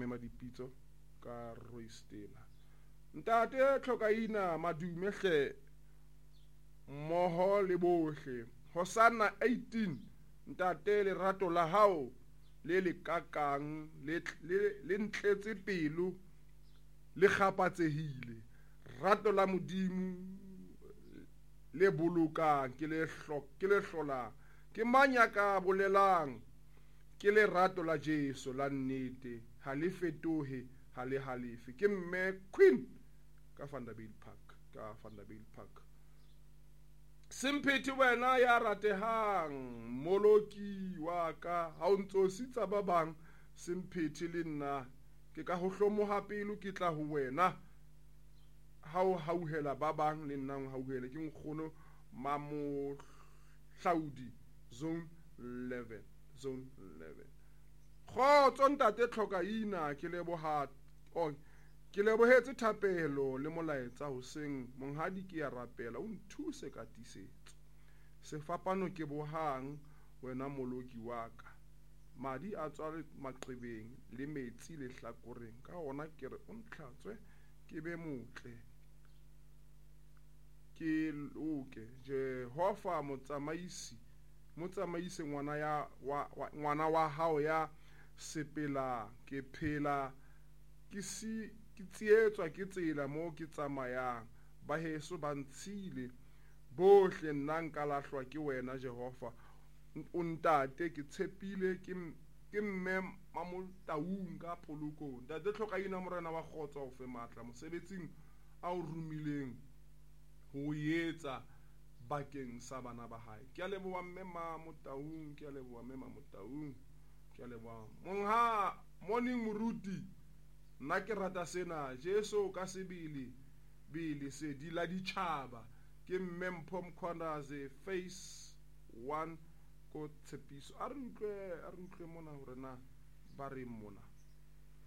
mema dipitso ka Roistela. Ntate Tlhokaina madume hle mmoho le bohle. Hosanna 18 ntate lerato la hao le lekakang le ntletse pelo le kgapatsehile. Rato la Modimo le bolokang ke le hlolang. Ke mang ya ka bolelang ke lerato la Jesu la nnete, ha le fetohe ha le halefe. Ke mme Queen ka Vanderbilt Park. Sempethi wena ya ratehang moloki wa ka, ha o ntso sitsa ba bang sempethi le nna ke ka ho hlomoha pelo ke tla ho wena. Ha o hauhela ba bang le nna o hauhele ke nkgono Mamohlaudi zone 11. Kgotso ntate Tlhokaina ke lebohetse thapelo le molaetsa hoseng. Monghadi ke ya rapela o nthuse ka tisetso. Sefapano ke bohang wena moloki wa ka. Madi a tswa maqebeng le metsi le hlakoreng. Ka ona ke re o ntlhatswe ke be motle. Ke loke Jehova motsamaise ngwana wa hao ya sepela. Ke phela ke tsietswa ke tsela mo ke tsamayang. Ba heso ba ntshile bohle nna nka lahlwa ke wena Jehova. O ntate ke tshepile ke mme Mamotaung ka Polokong. Ntate Tlhokaina morena wa kgotso o fe matla mosebetsing a o rumileng ho etsa bakeng sa bana ba hae. Ke a leboha mme Mamotaung, ke a leboha mme Mamotaung, ke a leboha morning moruti. Nna ke rata sena Jesu ka sebele se di la ditjhaba. Ke mme Mpho Mkhwanazi phase 1 ko Tshepiso. A re utlwe mona hore na ba reng mona.